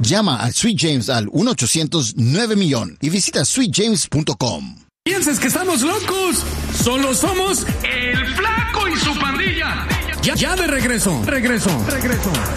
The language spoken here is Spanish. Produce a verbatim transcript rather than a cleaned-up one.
Llama a Sweet James al uno ochocientos nueve millón y visita sweet james punto com. ¿Piensas que estamos locos? Solo somos el Flaco y su pandilla. Ya, ya de regreso, regreso, regreso.